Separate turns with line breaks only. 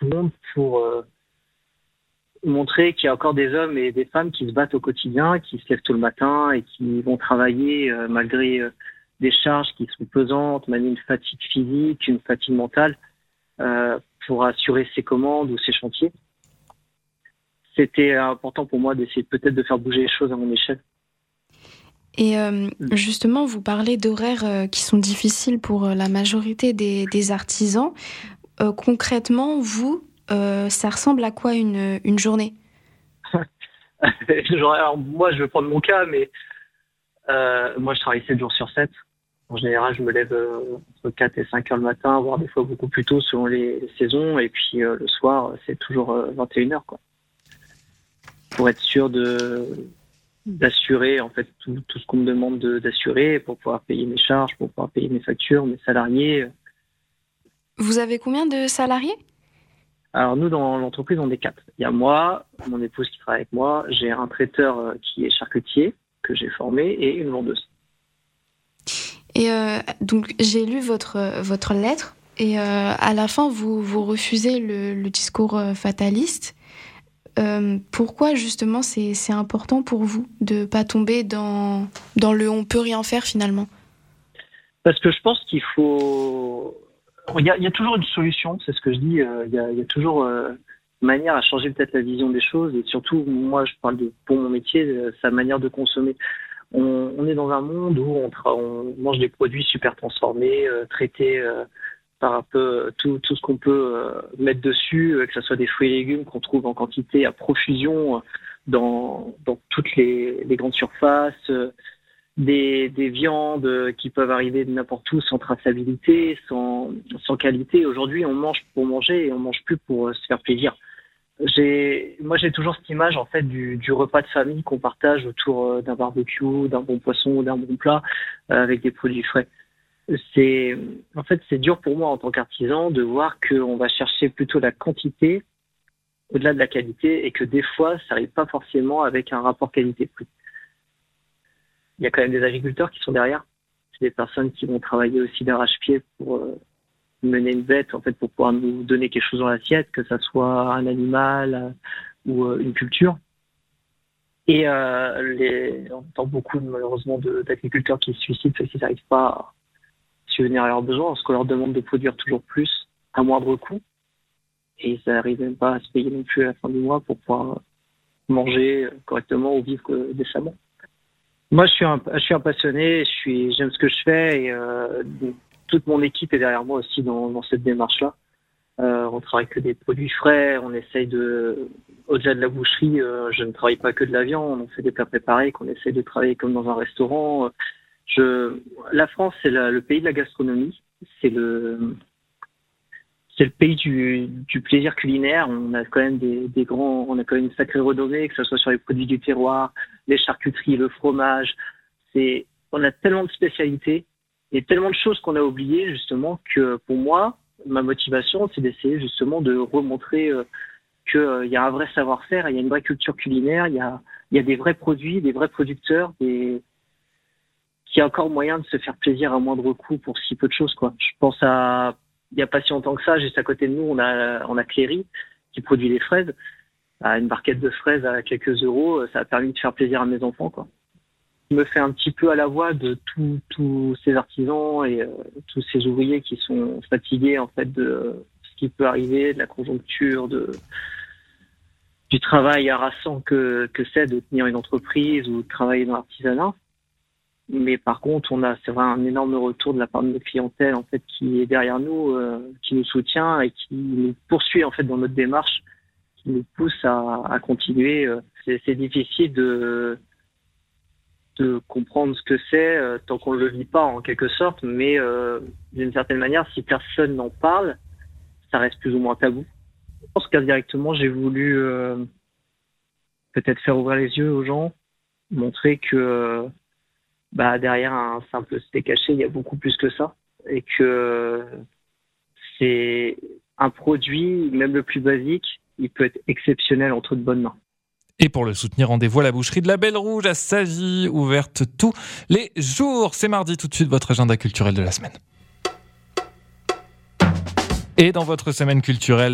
tout le monde pour montrer qu'il y a encore des hommes et des femmes qui se battent au quotidien, qui se lèvent tôt le matin et qui vont travailler malgré des charges qui sont pesantes, malgré une fatigue physique, une fatigue mentale, pour assurer ses commandes ou ses chantiers. C'était important pour moi d'essayer peut-être de faire bouger les choses à mon échelle.
Et justement, vous parlez d'horaires qui sont difficiles pour la majorité des artisans. Concrètement, vous, ça ressemble à quoi une journée?
Alors, moi, je vais prendre mon cas, mais moi, je travaille 7 jours sur 7. En général, je me lève entre 4 et 5 heures le matin, voire des fois beaucoup plus tôt selon les saisons. Et puis le soir, c'est toujours 21 heures, quoi. Pour être sûr d'assurer en fait tout ce qu'on me demande d'assurer, pour pouvoir payer mes charges, pour pouvoir payer mes factures, mes salariés.
Vous avez combien de salariés?
Alors nous, dans l'entreprise, on est 4. Il y a moi, mon épouse qui travaille avec moi, j'ai un traiteur qui est charcutier, que j'ai formé, et une vendeuse.
Et donc j'ai lu votre lettre, et à la fin vous refusez le discours fataliste. Pourquoi justement c'est important pour vous de pas tomber dans le on peut rien faire finalement?
Parce que je pense qu'il faut... Il y a toujours une solution, c'est ce que je dis. Il y a toujours une manière à changer peut-être la vision des choses. Et surtout, moi, je parle pour mon métier, sa manière de consommer. On est dans un monde où on mange des produits super transformés, traités par un peu tout ce qu'on peut mettre dessus, que ce soit des fruits et légumes qu'on trouve en quantité à profusion dans toutes les grandes surfaces, des viandes qui peuvent arriver de n'importe où sans traçabilité, sans qualité. Aujourd'hui, on mange pour manger et on mange plus pour se faire plaisir. Moi, j'ai toujours cette image en fait du repas de famille qu'on partage autour d'un barbecue, d'un bon poisson ou d'un bon plat avec des produits frais. C'est dur pour moi en tant qu'artisan de voir qu'on va chercher plutôt la quantité au-delà de la qualité et que des fois, ça n'arrive pas forcément avec un rapport qualité-prix. Il y a quand même des agriculteurs qui sont derrière. C'est des personnes qui vont travailler aussi d'arrache-pied pour mener une bête, en fait, pour pouvoir nous donner quelque chose dans l'assiette, que ça soit un animal ou une culture. Et on entend beaucoup, malheureusement, d'agriculteurs qui se suicident parce qu'ils n'arrivent pas à subvenir à leurs besoins, parce qu'on leur demande de produire toujours plus à moindre coût. Et ils n'arrivent même pas à se payer non plus à la fin du mois pour pouvoir manger correctement ou vivre décemment. Moi, je suis un passionné, j'aime ce que je fais et toute mon équipe est derrière moi aussi dans cette démarche-là. On travaille que des produits frais, on essaye au-delà de la boucherie, je ne travaille pas que de la viande, on fait des plats préparés, qu'on essaye de travailler comme dans un restaurant. La France, c'est le pays de la gastronomie, c'est le pays du plaisir culinaire. On a quand même on a quand même une sacrée renommée, que ce soit sur les produits du terroir, les charcuteries, le fromage. On a tellement de spécialités et tellement de choses qu'on a oubliées, justement, que pour moi, ma motivation, c'est d'essayer justement de remontrer qu'il y a un vrai savoir-faire, il y a une vraie culture culinaire, il y a des vrais produits, des vrais producteurs, qu'il y a encore moyen de se faire plaisir à moindre coût pour si peu de choses, quoi. Je pense il n'y a pas si longtemps que ça, juste à côté de nous, on a Cléry qui produit les fraises. Une barquette de fraises à quelques euros, ça a permis de faire plaisir à mes enfants, quoi. Je me fais un petit peu à la voix de tous ces artisans et tous ces ouvriers qui sont fatigués en fait de ce qui peut arriver, de la conjoncture, du travail harassant que c'est de tenir une entreprise ou de travailler dans l'artisanat. Mais par contre, c'est vrai un énorme retour de la part de notre clientèle en fait qui est derrière nous, qui nous soutient et qui nous poursuit en fait dans notre démarche, qui nous pousse à continuer. C'est difficile de comprendre ce que c'est tant qu'on ne le vit pas en quelque sorte, mais d'une certaine manière, si personne n'en parle, ça reste plus ou moins tabou. Je pense qu'indirectement, j'ai voulu peut-être faire ouvrir les yeux aux gens, montrer que derrière un simple steak haché, il y a beaucoup plus que ça, et que c'est un produit, même le plus basique, il peut être exceptionnel entre de bonnes mains.
Et pour le soutenir, rendez-vous à la boucherie de la Belle Rouge à Savy, ouverte tous les jours. C'est mardi, tout de suite, votre agenda culturel de la semaine. Et dans votre semaine culturelle,